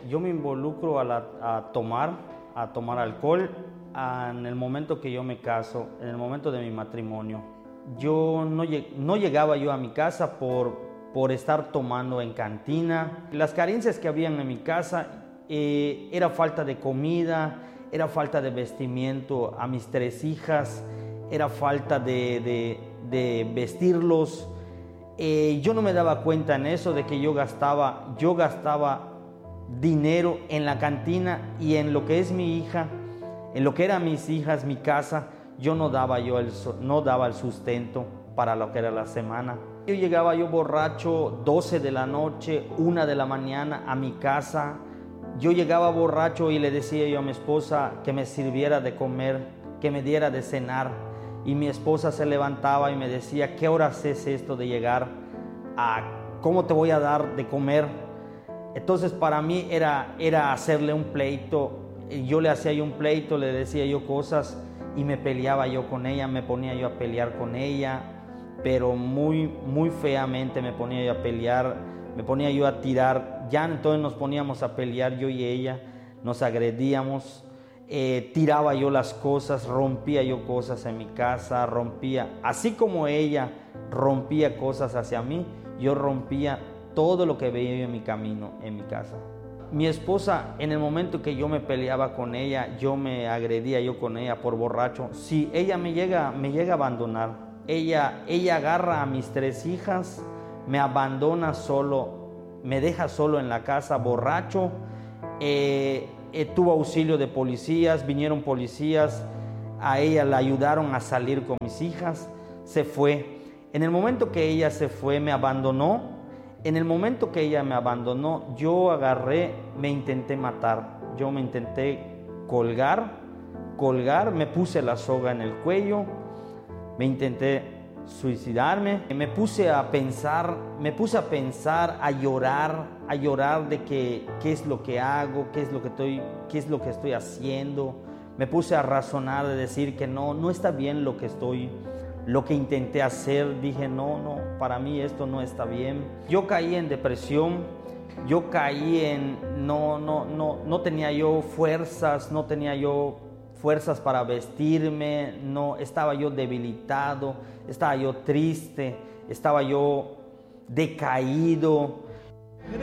Yo me involucro a tomar alcohol en el momento que yo me caso, en el momento de mi matrimonio. Yo no llegaba yo a mi casa por estar tomando en cantina. Las carencias que habían en mi casa era falta de comida, era falta de vestimiento a mis 3 hijas, era falta de vestirlos. Yo no me daba cuenta en eso de que yo gastaba dinero en la cantina y en lo que es mi hija, en lo que eran mis hijas, mi casa. Yo no daba el sustento para lo que era la semana. Yo llegaba borracho 12 de la noche, 1 de la mañana a mi casa. Yo llegaba borracho y le decía yo a mi esposa que me sirviera de comer, que me diera de cenar. Y mi esposa se levantaba y me decía, ¿qué horas es esto de llegar? ¿Cómo te voy a dar de comer? Entonces para mí era hacerle un pleito. Yo le hacía un pleito, le decía yo cosas y me peleaba yo con ella, me ponía yo a pelear con ella, pero muy, muy feamente me ponía yo a pelear, me ponía yo a tirar. Ya entonces nos poníamos a pelear yo y ella, nos agredíamos. Tiraba yo las cosas, rompía yo cosas en mi casa, así como ella rompía cosas hacia mí, yo rompía todo lo que veía yo en mi camino, en mi casa. Mi esposa, en el momento que yo me peleaba con ella, yo me agredía yo con ella por borracho, si ella me llega a abandonar, ella agarra a mis 3 hijas, me abandona solo, me deja solo en la casa borracho. Tuvo auxilio de policías, vinieron policías, a ella la ayudaron a salir con mis hijas, se fue. En el momento que ella se fue, me abandonó. En el momento que ella me abandonó, yo agarré, me intenté matar. Yo me intenté colgar, me puse la soga en el cuello, me intenté suicidarme. Me puse a pensar, a llorar de qué es lo que hago, qué es lo que estoy haciendo. Me puse a razonar, de decir que no está bien lo que intenté hacer. Dije, no, para mí esto no está bien. Yo caí en depresión, no tenía yo fuerzas para vestirme, estaba yo debilitado, estaba yo triste, estaba yo decaído.